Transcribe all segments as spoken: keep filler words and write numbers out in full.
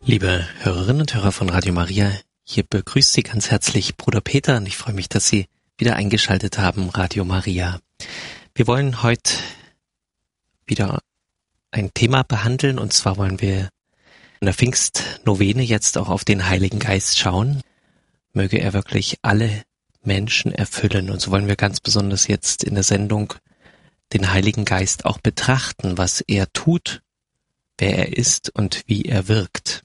Liebe Hörerinnen und Hörer von Radio Maria, hier begrüßt Sie ganz herzlich Bruder Peter und ich freue mich, dass Sie wieder eingeschaltet haben, Radio Maria. Wir wollen heute wieder ein Thema behandeln und zwar wollen wir in der Pfingstnovene jetzt auch auf den Heiligen Geist schauen. Möge er wirklich alle Menschen erfüllen und so wollen wir ganz besonders jetzt in der Sendung den Heiligen Geist auch betrachten, was er tut, wer er ist und wie er wirkt.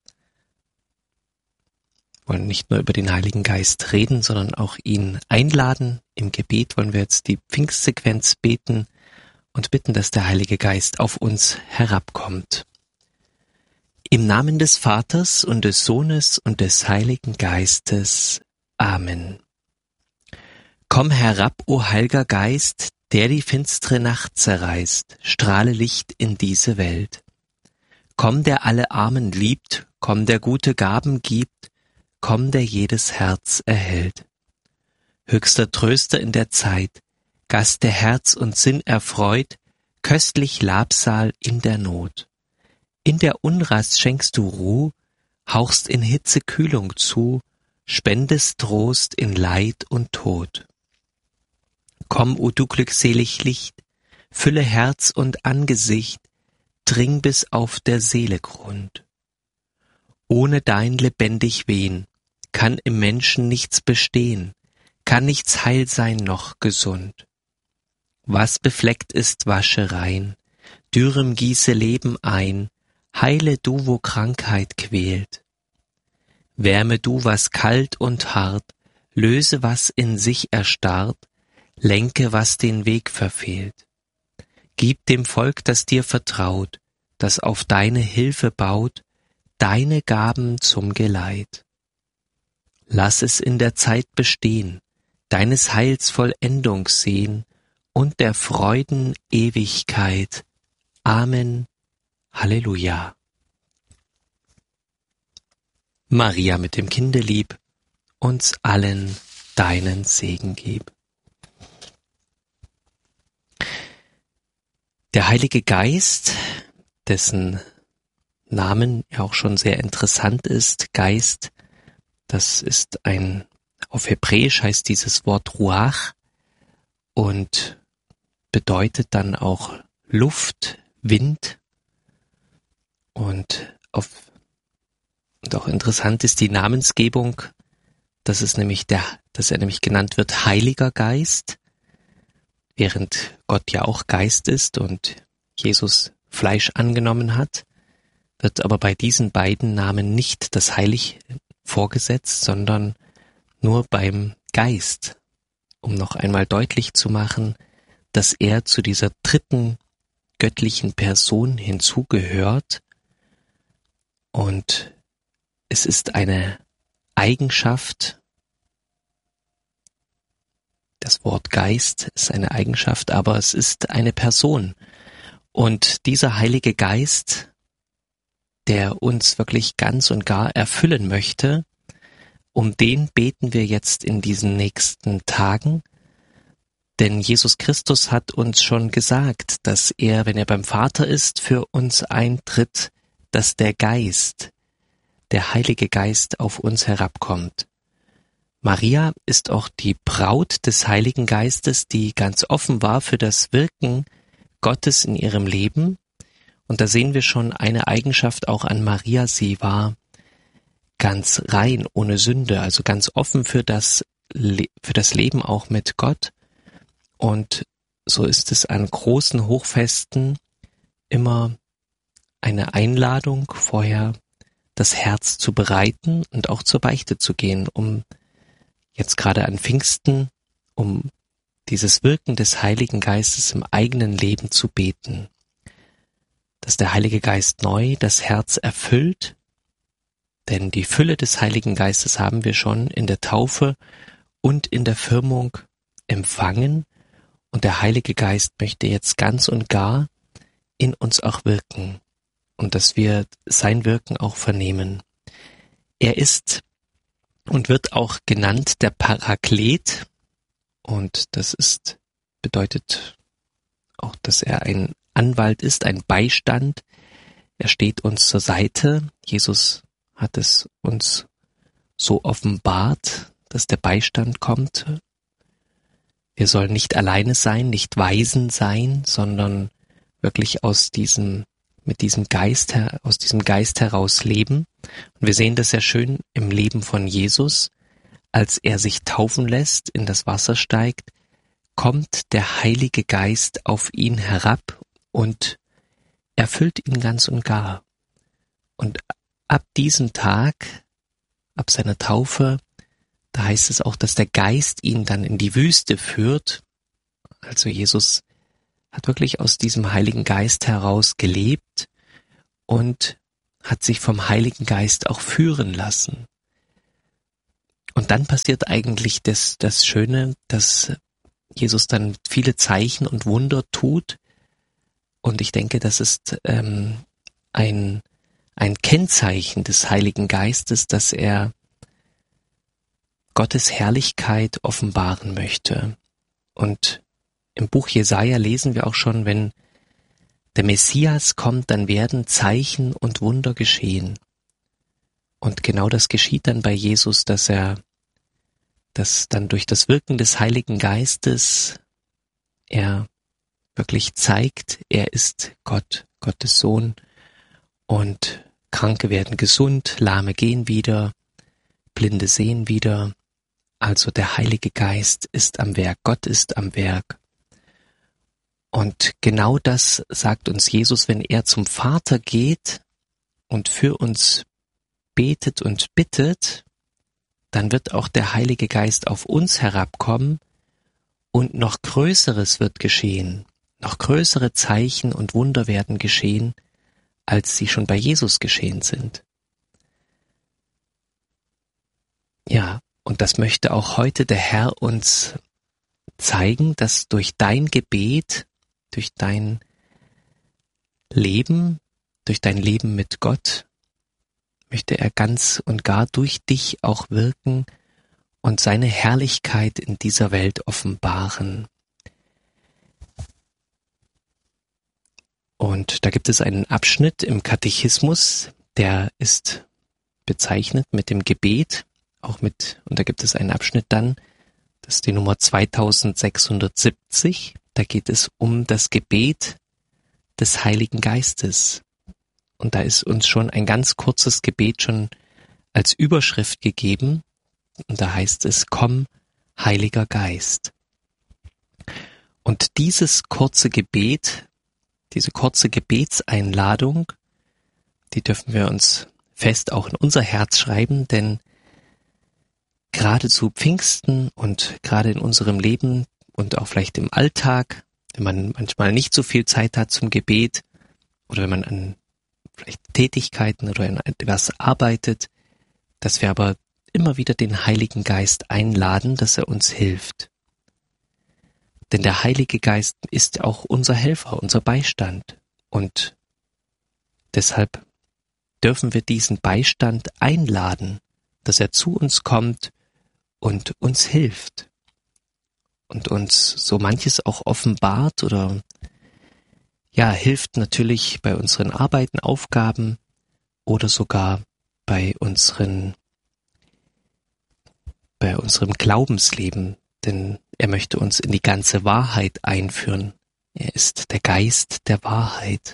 Wir wollen nicht nur über den Heiligen Geist reden, sondern auch ihn einladen. Im Gebet wollen wir jetzt die Pfingstsequenz beten und bitten, dass der Heilige Geist auf uns herabkommt. Im Namen des Vaters und des Sohnes und des Heiligen Geistes. Amen. Komm herab, o Heiliger Geist, der die finstere Nacht zerreißt, strahle Licht in diese Welt. Komm, der alle Armen liebt, komm, der gute Gaben gibt, komm, der jedes Herz erhält. Höchster Tröster in der Zeit, Gast, der Herz und Sinn erfreut, köstlich Labsal in der Not. In der Unrast schenkst du Ruh, hauchst in Hitze Kühlung zu, spendest Trost in Leid und Tod. Komm, o du glückselig Licht, fülle Herz und Angesicht, dring bis auf der Seele Grund. Ohne dein lebendig Wehen kann im Menschen nichts bestehen, kann nichts heil sein noch gesund. Was befleckt ist, wasche rein, dürrem gieße Leben ein, heile du, wo Krankheit quält. Wärme du, was kalt und hart, löse, was in sich erstarrt, lenke, was den Weg verfehlt. Gib dem Volk, das dir vertraut, das auf deine Hilfe baut, deine Gaben zum Geleit. Lass es in der Zeit bestehen, deines Heils Vollendung sehen und der Freuden Ewigkeit. Amen. Halleluja. Maria mit dem Kinde lieb, uns allen deinen Segen gib. Der Heilige Geist, dessen Namen ja auch schon sehr interessant ist, Geist, das ist ein, auf Hebräisch heißt dieses Wort Ruach und bedeutet dann auch Luft, Wind und auf, und auch interessant ist die Namensgebung, dass es nämlich der, dass er nämlich genannt wird Heiliger Geist, während Gott ja auch Geist ist und Jesus Fleisch angenommen hat, wird aber bei diesen beiden Namen nicht das Heilig vorgesetzt, sondern nur beim Geist, um noch einmal deutlich zu machen, dass er zu dieser dritten göttlichen Person hinzugehört und es ist eine Eigenschaft, das Wort Geist ist eine Eigenschaft, aber es ist eine Person und dieser Heilige Geist, der uns wirklich ganz und gar erfüllen möchte, um den beten wir jetzt in diesen nächsten Tagen, denn Jesus Christus hat uns schon gesagt, dass er, wenn er beim Vater ist, für uns eintritt, dass der Geist, der Heilige Geist auf uns herabkommt. Maria ist auch die Braut des Heiligen Geistes, die ganz offen war für das Wirken Gottes in ihrem Leben. Und da sehen wir schon eine Eigenschaft auch an Maria, sie war ganz rein, ohne Sünde, also ganz offen für das, Le- für das Leben auch mit Gott. Und so ist es an großen Hochfesten immer eine Einladung, vorher das Herz zu bereiten und auch zur Beichte zu gehen, um jetzt gerade an Pfingsten, um dieses Wirken des Heiligen Geistes im eigenen Leben zu beten. Dass der Heilige Geist neu das Herz erfüllt, denn die Fülle des Heiligen Geistes haben wir schon in der Taufe und in der Firmung empfangen und der Heilige Geist möchte jetzt ganz und gar in uns auch wirken und dass wir sein Wirken auch vernehmen. Er ist und wird auch genannt der Paraklet und das ist, bedeutet auch, dass er ein Anwalt ist, ein Beistand, Er steht uns zur Seite. Jesus hat es uns so offenbart, dass der Beistand kommt. Wir sollen nicht alleine sein, nicht Waisen sein, sondern wirklich aus diesem, mit diesem Geist, aus diesem Geist heraus leben. Und wir sehen das sehr schön im Leben von Jesus. Als er sich taufen lässt, in das Wasser steigt, kommt der Heilige Geist auf ihn herab und erfüllt ihn ganz und gar. Und ab diesem Tag, ab seiner Taufe, da heißt es auch, dass der Geist ihn dann in die Wüste führt. Also Jesus hat wirklich aus diesem Heiligen Geist heraus gelebt und hat sich vom Heiligen Geist auch führen lassen. Und dann passiert eigentlich das, das Schöne, dass Jesus dann viele Zeichen und Wunder tut. Und ich denke, das ist ähm, ein, ein Kennzeichen des Heiligen Geistes, dass er Gottes Herrlichkeit offenbaren möchte. Und im Buch Jesaja lesen wir auch schon, wenn der Messias kommt, dann werden Zeichen und Wunder geschehen. Und genau das geschieht dann bei Jesus, dass er, dass dann durch das Wirken des Heiligen Geistes er wirklich zeigt, er ist Gott, Gottes Sohn, und Kranke werden gesund, Lahme gehen wieder, Blinde sehen wieder. Also der Heilige Geist ist am Werk, Gott ist am Werk. Und genau das sagt uns Jesus, wenn er zum Vater geht und für uns betet und bittet, dann wird auch der Heilige Geist auf uns herabkommen und noch Größeres wird geschehen. Noch größere Zeichen und Wunder werden geschehen, als sie schon bei Jesus geschehen sind. Ja, und das möchte auch heute der Herr uns zeigen, dass durch dein Gebet, durch dein Leben, durch dein Leben mit Gott, möchte er ganz und gar durch dich auch wirken und seine Herrlichkeit in dieser Welt offenbaren. Und da gibt es einen Abschnitt im Katechismus, der ist bezeichnet mit dem Gebet, auch mit, und da gibt es einen Abschnitt dann, das ist die Nummer zweitausendsechshundertsiebzig, da geht es um das Gebet des Heiligen Geistes. Und da ist uns schon ein ganz kurzes Gebet schon als Überschrift gegeben, und da heißt es, komm, Heiliger Geist. Und dieses kurze Gebet, diese kurze Gebetseinladung, die dürfen wir uns fest auch in unser Herz schreiben, denn gerade zu Pfingsten und gerade in unserem Leben und auch vielleicht im Alltag, wenn man manchmal nicht so viel Zeit hat zum Gebet oder wenn man an vielleicht Tätigkeiten oder an etwas arbeitet, dass wir aber immer wieder den Heiligen Geist einladen, dass er uns hilft. Denn der Heilige Geist ist auch unser Helfer, unser Beistand. Und deshalb dürfen wir diesen Beistand einladen, dass er zu uns kommt und uns hilft. Und uns so manches auch offenbart oder ja, hilft natürlich bei unseren Arbeiten, Aufgaben oder sogar bei unseren, bei unserem Glaubensleben. Denn er möchte uns in die ganze Wahrheit einführen. Er ist der Geist der Wahrheit.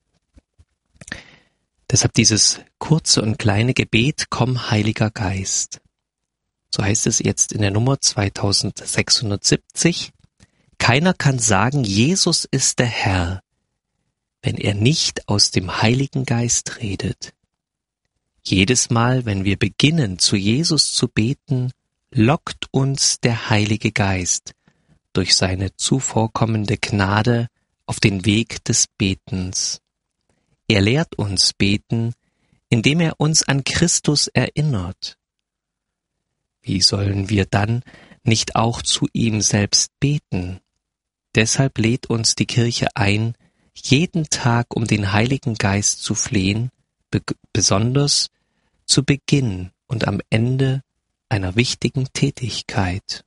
Deshalb dieses kurze und kleine Gebet, komm, Heiliger Geist. So heißt es jetzt in der Nummer zweitausendsechshundertsiebzig. Keiner kann sagen, Jesus ist der Herr, wenn er nicht aus dem Heiligen Geist redet. Jedes Mal, wenn wir beginnen, zu Jesus zu beten, lockt uns der Heilige Geist durch seine zuvorkommende Gnade auf den Weg des Betens. Er lehrt uns beten, indem er uns an Christus erinnert. Wie sollen wir dann nicht auch zu ihm selbst beten? Deshalb lädt uns die Kirche ein, jeden Tag um den Heiligen Geist zu flehen, be- besonders zu Beginn und am Ende einer wichtigen Tätigkeit.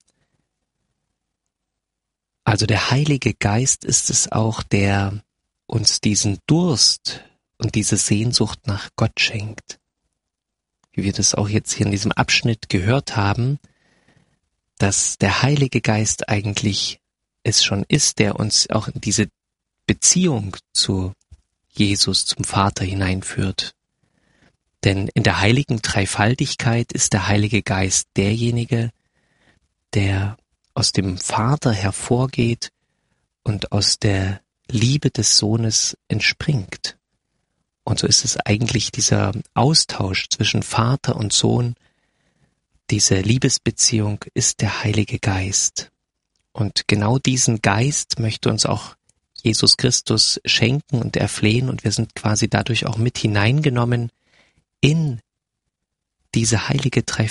Also der Heilige Geist ist es auch, der uns diesen Durst und diese Sehnsucht nach Gott schenkt. Wie wir das auch jetzt hier in diesem Abschnitt gehört haben, dass der Heilige Geist eigentlich es schon ist, der uns auch in diese Beziehung zu Jesus, zum Vater hineinführt. Denn in der heiligen Dreifaltigkeit ist der Heilige Geist derjenige, der aus dem Vater hervorgeht und aus der Liebe des Sohnes entspringt. Und so ist es eigentlich dieser Austausch zwischen Vater und Sohn, diese Liebesbeziehung ist der Heilige Geist. Und genau diesen Geist möchte uns auch Jesus Christus schenken und erflehen, und wir sind quasi dadurch auch mit hineingenommen in diese heilige Dreifaltigkeit.